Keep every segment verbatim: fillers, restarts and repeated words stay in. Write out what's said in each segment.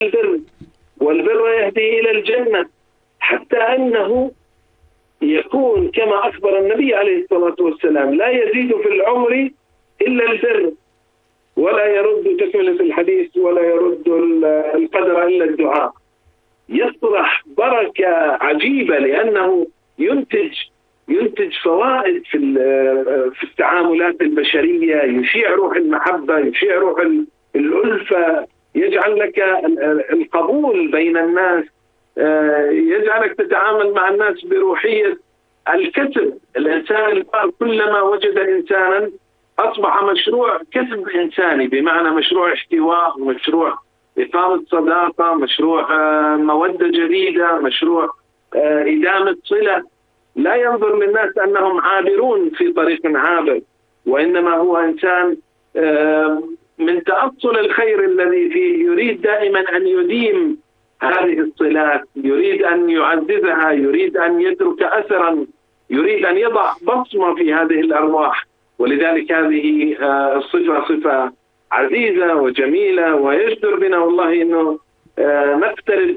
البر، والبر يهدي إلى الجنة، حتى أنه يكون كما أخبر النبي عليه الصلاة والسلام: لا يزيد في العمر إلا البر، ولا يرد تكملة الحديث ولا يرد القدر إلا الدعاء. يصلح بركة عجيبة لأنه ينتج ينتج فوائد في في التعاملات البشرية، يشيع روح المحبة، يشيع روح الألفة، يجعل لك القبول بين الناس، يجعلك تتعامل مع الناس بروحية الكسب. الإنسان البار كلما وجد إنسانا أصبح مشروع كسب إنساني، بمعنى مشروع احتواء، مشروع إقامة صداقة، مشروع مودة جديدة، مشروع إدامة صلة. لا ينظر للناس أنهم عابرون في طريق عابر، وإنما هو إنسان من تأصل الخير الذي فيه يريد دائما أن يديم هذه الصلات، يريد أن يعززها، يريد أن يترك أثرا، يريد أن يضع بصمة في هذه الأرواح. ولذلك هذه الصفة صفة عزيزة وجميلة، ويجدر بنا والله أنه نقترب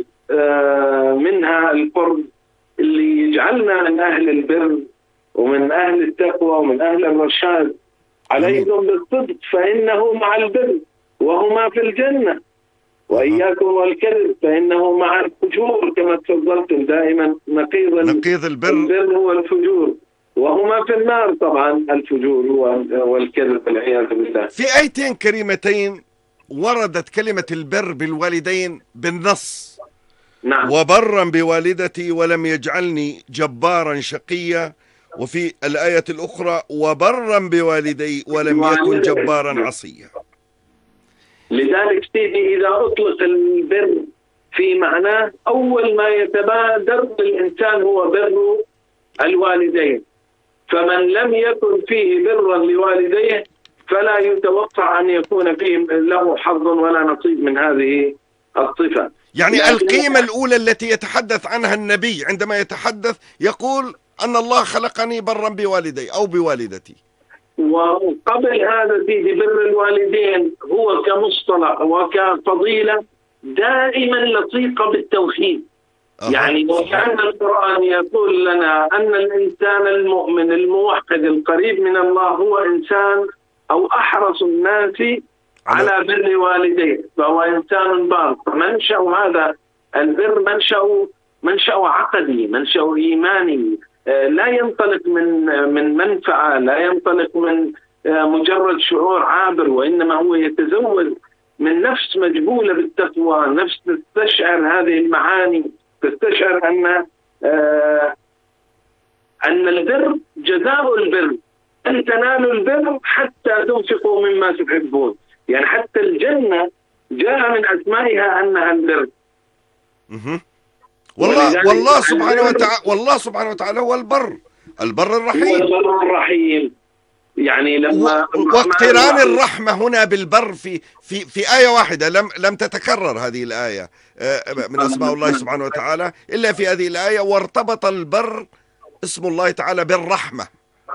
منها القرب اللي يجعلنا من أهل البر ومن أهل التقوى ومن أهل الرشاد. عليكم بالصدق فإنه مع البر وهما في الجنة، وإياكم والكذب فإنه مع الفجور، كما تفضلتم دائما نقيض نقيض البر, البر هو الفجور، وهما في النار طبعا الفجور والكذب والعياذ بالله. في آيتين كريمتين وردت كلمة البر بالوالدين بالنص: نعم. وبرا بوالدتي ولم يجعلني جبارا شقيا. وفي الآية الأخرى: وبرا بوالدي ولم يكن جبارا عصيا. لذلك سيدي إذا أطلق البر في معناه أول ما يتبادر الإنسان هو بر الوالدين، فمن لم يكن فيه برا لوالديه فلا يتوقع أن يكون فيه له حظ ولا نصيب من هذه الصفة. يعني القيمة الأولى التي يتحدث عنها النبي عندما يتحدث يقول أن الله خلقني برا بوالدي أو بوالدتي. وقبل هذا سيدي بر الوالدين هو كمصطلح وكفضيلة دائما لصيقة بالتوحيد. أه. يعني وكأن القرآن يقول لنا أن الإنسان المؤمن الموحد القريب من الله هو إنسان أو أحرص الناس على بر والديه، فهو إنسان بار. منشأ هذا البر منشأ منشأ عقدي، منشأ إيماني، لا ينطلق من من منفعة، لا ينطلق من مجرد شعور عابر، وإنما هو يتزود من نفس مجبولة بالتقوى، نفس تستشعر هذه المعاني، تستشعر أن أن البر جزاء البر، أن تنالوا البر حتى تنفقوا مما تحبون. يعني حتى الجنة جاء من أسمائها أنها البر. والله والله سبحانه وتعالى والله سبحانه وتعالى هو البر البر الرحيم. هو البر الرحيم. يعني لما واقتران الرحمة هنا بالبر في في في آية واحدة، لم لم تتكرر هذه الآية من أسماء الله سبحانه وتعالى إلا في هذه الآية، وارتبط البر اسم الله تعالى بالرحمة.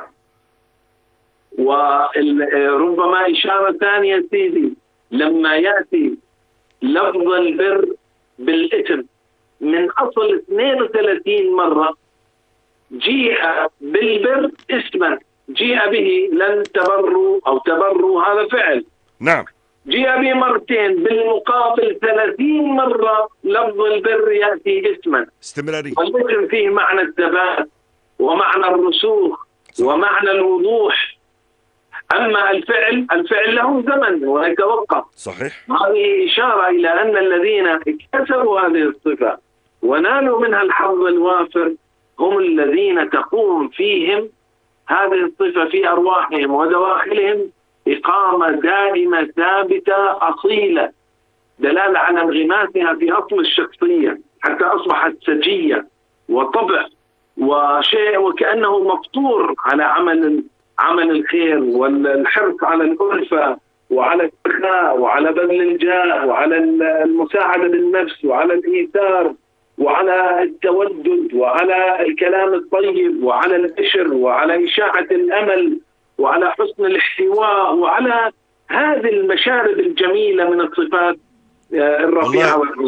وربما إشارة ثانية سيدي لما يأتي لفظ البر بالإثم من أصل اثنين وثلاثين مرة جيء بالبر اسما، جيء به لن تبروا أو تبروا، هذا فعل. نعم. جيء به مرتين، بالمقابل ثلاثين مرة لفظ البر يأتي اسما. استمراري. والاسم فيه معنى الثبات ومعنى الرسوخ ومعنى الوضوح. أما الفعل الفعل له زمن ويتوقف. صحيح. هذه إشارة إلى أن الذين اكتسبوا هذه الصفة ونالوا منها الحظ الوافر هم الذين تقوم فيهم هذه الصفة في أرواحهم ودواخلهم إقامة دائمة ثابتة أصيلة، دلالة على انغماسها في أصل الشخصية حتى أصبحت سجية وطبع وشيء، وكأنه مفطور على عمل عمل الخير والحرص على الألفة وعلى السخاء وعلى بذل الجاه وعلى المساعدة للنفس وعلى الإيثار وعلى التودد وعلى الكلام الطيب وعلى البشر وعلى إشاعة الأمل وعلى حسن الاحتواء وعلى هذه المشارب الجميلة من الصفات الرفيعة والله والعليا.